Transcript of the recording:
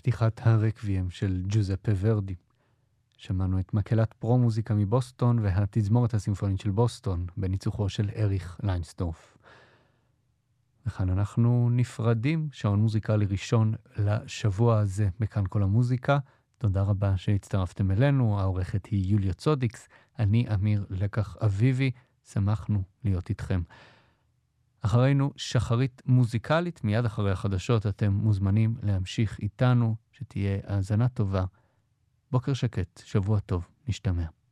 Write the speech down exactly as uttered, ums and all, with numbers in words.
פתיחת הרקוויאם של ג'וזפה ורדי. שמענו את מקהלת פרו-מוזיקה מבוסטון והתזמורת הסימפונית של בוסטון בניצוחו של אריך ליינסדורף. וכאן אנחנו נפרדים, שעון מוזיקלי ראשון לשבוע הזה בכאן כל המוזיקה. תודה רבה שהצטרפתם אלינו, העורכת היא יוליה צודיקס, אני אמיר לקח אביבי, שמחנו להיות איתכם. אחרינו שחרית מוזיקלית, מיד אחרי החדשות אתם מוזמנים להמשיך איתנו, שתהיה האזנה טובה. בוקר שקט, שבוע טוב, נשתמע.